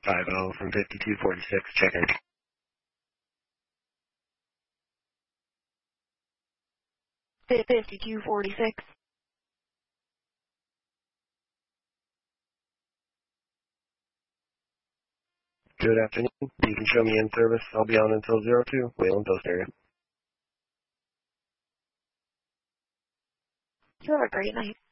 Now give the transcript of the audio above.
50 from 5246, check in. Fit 5246. Good afternoon. You can show me in service. I'll be on until 02, Wayland Post area. You have a great night.